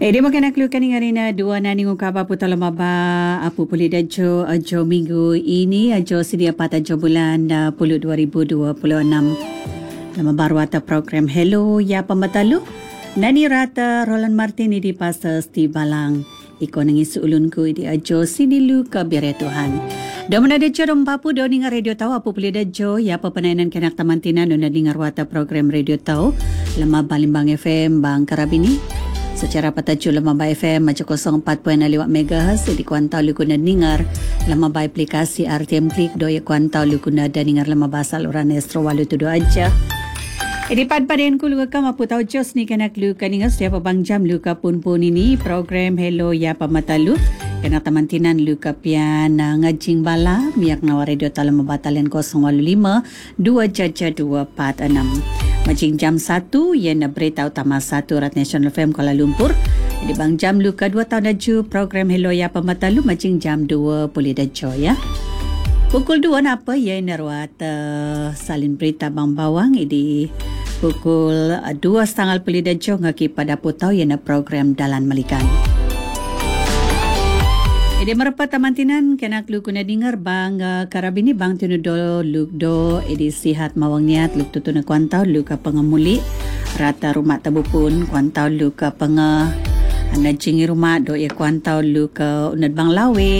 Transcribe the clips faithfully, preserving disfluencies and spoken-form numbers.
Eh, dia makan nak keluarkan dengan Rina dua nani ngukaba putar lemaba apu pulih dajo ajo minggu ini ajo sedia pat ajo bulan uh, puluh dua ribu dua puluh enam. Nama baru atau program Hello Ya Pembatalu. Nani rata Roland Martin di pasal Sti Balang. Iko nangis ulunku di ajo sinilu ke biar Tuhan. Dah menada jodoh papu dah dengar radio tahu apa boleh dajo ya apa penainan kenak tamantina dah dengar wata program radio tahu lama Balimbang F M Bang Karabini. Secara pataju lama ba F M macam kosong empat perpuluhan lima megahertz di kuantau lu guna dengar lama ba aplikasi R T M Klik do ya kuantau lu guna dan dengar lama basal orang Astro walu tu do aja. Ini pad paden ku lu ka mapu tau jos ni kena lu kan dengar setiap bang jam lu ka pun pun ini program Hello Ya Pamatalu kena tamantinan lu ka pian ngajing bala miak nawa radio talam batalian kosong walu lima dua jaja dua empat enam. Macing jam satu, ia nak berita utama satu Rat National F M Kuala Lumpur. Di bang jam lu ke dua tahun daju program Hello Ya Pematalu macing jam dua boleh daju ya. Pukul dua apa ia nak ruat uh, salin berita bang bawang di pukul dua setengah boleh daju ngaki pada putau ia nak program Dalan Melikan. Ede merapat tamantinan kena lu kuna dengar bang uh, Karabini bang tunudo luk do edi sihat mawang niat luk tutuna kuantau luk ka pengemuli rata rumah tabupun kuantau luk ka penga anda jingi rumah do ya kuantau luk ka unad bang lawe.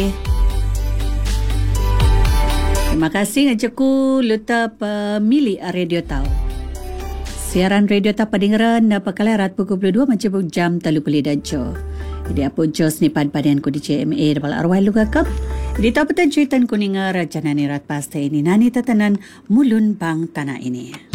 Terima kasih ngajaku luta pemilih radio tau. Siaran radio tau pendengaran na pakalarat pukul dua macam jam talu pulih dajo. Jadi apa jos ni pad-padian ku di C M A dabal arwah luka kap. Di tahu peta juitan kuninga raja nani rat pasta ini nani tatanan mulun bang tanah ini.